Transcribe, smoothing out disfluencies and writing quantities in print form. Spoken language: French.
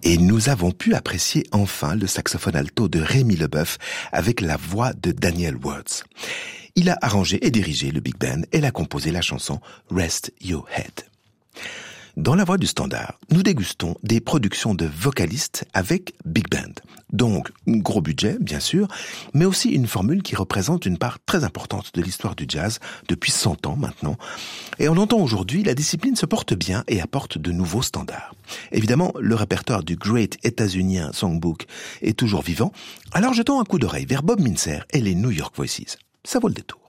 Et nous avons pu apprécier enfin le saxophone alto de Rémi Leboeuf avec la voix de Daniel Wurtz. Il a arrangé et dirigé le Big Band et a composé la chanson Rest Your Head. Dans la voix du standard, nous dégustons des productions de vocalistes avec Big Band. Donc, gros budget, bien sûr, mais aussi une formule qui représente une part très importante de l'histoire du jazz depuis 100 ans maintenant. Et on entend aujourd'hui, la discipline se porte bien et apporte de nouveaux standards. Évidemment, le répertoire du Great états-unien Songbook est toujours vivant, alors jetons un coup d'oreille vers Bob Mintzer et les New York Voices. Ça vaut le détour.